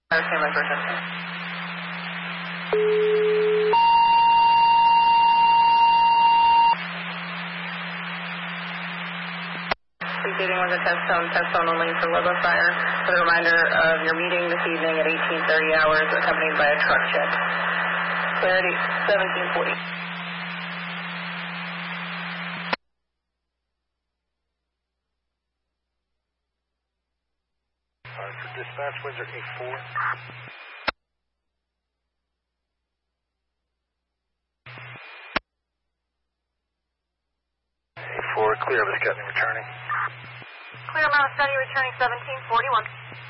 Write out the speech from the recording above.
Stand by for attention. Proceeding with a test tone only for Lobo Fire. For the reminder of your meeting this evening at 18:30 hours, accompanied by a truck check. Clarity 1740. For dispatch, Windsor 84. 84, clear of the Scutney returning. Clear Mount Study returning 1741.